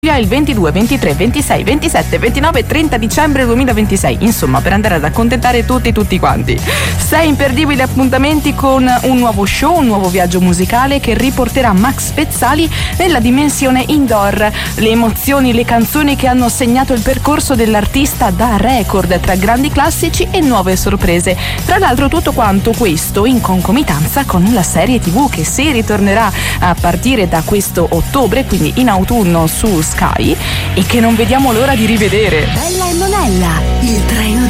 il 22, 23, 26, 27, 29 e 30 dicembre 2026, insomma, per andare ad accontentare tutti quanti. 6 imperdibili appuntamenti con un nuovo show, un nuovo viaggio musicale che riporterà Max Pezzali nella dimensione indoor. Le emozioni, le canzoni che hanno segnato il percorso dell'artista da record, tra grandi classici e nuove sorprese. Tra l'altro tutto quanto questo in concomitanza con la serie TV che si ritornerà a partire da questo ottobre, quindi in autunno su Sky, e che non vediamo l'ora di rivedere. Bella e Monella, il treno